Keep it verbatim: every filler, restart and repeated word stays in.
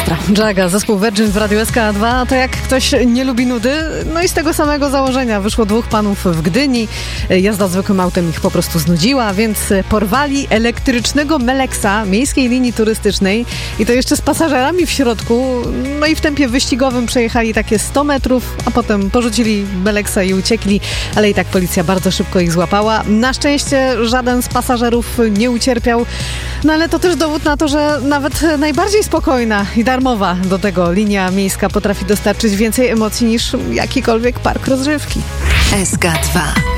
Ekstra. Jaga, zespół Virgin w Radiu S K dwa, to jak ktoś nie lubi nudy, no i z tego samego założenia wyszło dwóch panów w Gdyni. Jazda zwykłym autem ich po prostu znudziła, więc porwali elektrycznego Meleksa miejskiej linii turystycznej i to jeszcze z pasażerami w środku. No i w tempie wyścigowym przejechali takie sto metrów, a potem porzucili Meleksa i uciekli, ale i tak policja bardzo szybko ich złapała. Na szczęście żaden z pasażerów nie ucierpiał, no ale to też dowód na to, że nawet najbardziej spokojna i darmowa do tego linia miejska potrafi dostarczyć więcej emocji niż jakikolwiek park rozrywki. S K dwa.